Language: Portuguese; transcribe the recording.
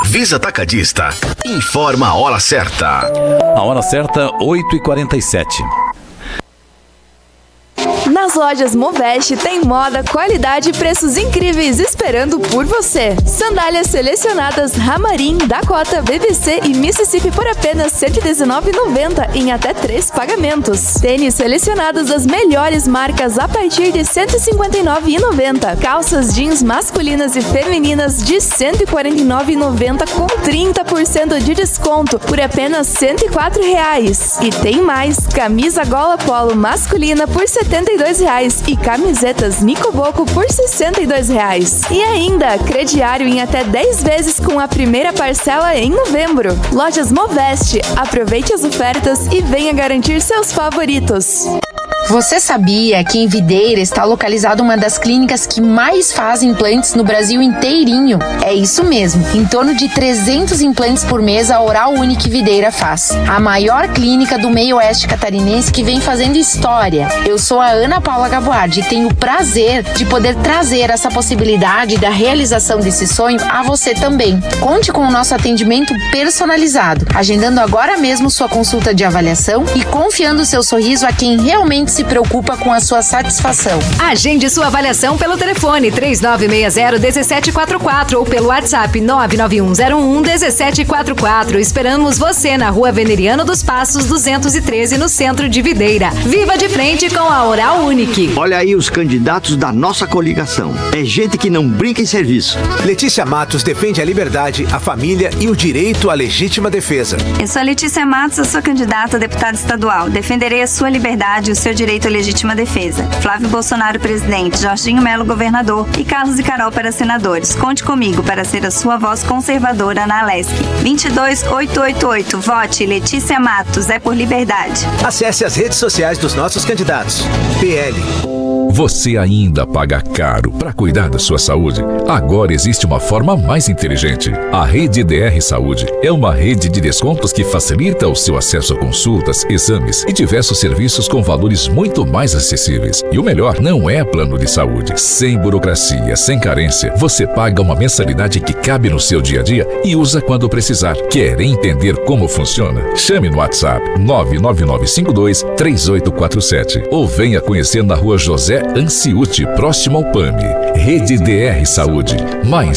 Visa Atacadista. Informa a hora certa. A hora certa, 8h47. Nas lojas Moveste tem moda, qualidade e preços incríveis esperando por você. Sandálias selecionadas Ramarim, Dakota, BBC e Mississippi por apenas R$ 119,90 em até 3 pagamentos. Tênis selecionados das melhores marcas a partir de R$ 159,90. Calças jeans masculinas e femininas de R$ 149,90 com 30% de desconto por apenas R$ 104,00. E tem mais, camisa gola polo masculina por R$ 72,00 e camisetas Nicoboco por R$ 62,00. E ainda, crediário em até 10 vezes com a primeira parcela em novembro. Lojas Moveste, aproveite as ofertas e venha garantir seus favoritos. Você sabia que em Videira está localizada uma das clínicas que mais faz implantes no Brasil inteirinho? É isso mesmo, em torno de 300 implantes por mês a Oral Unique Videira faz. A maior clínica do meio oeste catarinense que vem fazendo história. Eu sou a Ana Paula Gaboardi e tenho o prazer de poder trazer essa possibilidade da realização desse sonho a você também. Conte com o nosso atendimento personalizado, agendando agora mesmo sua consulta de avaliação e confiando seu sorriso a quem realmente se preocupa com a sua satisfação. Agende sua avaliação pelo telefone 3960-1744 ou pelo WhatsApp 99101-1744. Esperamos você na Rua Veneriano dos Passos 213, no centro de Videira. Viva de frente com a Oral Unique. Olha aí os candidatos da nossa coligação. É gente que não brinca em serviço. Letícia Matos defende a liberdade, a família e o direito à legítima defesa. Eu sou a Letícia Matos, eu sou candidata a deputada estadual. Defenderei a sua liberdade e o seu direito à legítima defesa. Flávio Bolsonaro, presidente, Jorginho Melo, governador e Carlos e Carol para senadores. Conte comigo para ser a sua voz conservadora na Alesc. 22888. Vote Letícia Matos. É por liberdade. Acesse as redes sociais dos nossos candidatos. PL. Você ainda paga caro para cuidar da sua saúde? Agora existe uma forma mais inteligente. A Rede DR Saúde é uma rede de descontos que facilita o seu acesso a consultas, exames e diversos serviços com valores muito mais acessíveis. E o melhor, não é plano de saúde. Sem burocracia, sem carência, você paga uma mensalidade que cabe no seu dia a dia e usa quando precisar. Quer entender como funciona? Chame no WhatsApp 999523847 ou venha conhecer na Rua José Anciuti, próximo ao PAMI. Rede DR Saúde. Mais